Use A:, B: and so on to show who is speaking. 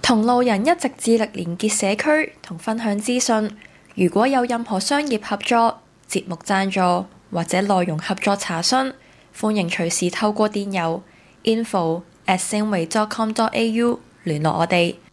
A: 同路人一直致力連結社區同分享資訊。如果有任何商業合作、節目贊助或者內容合作查詢，歡迎隨時透過電郵info@singway.com.au 聯絡我哋。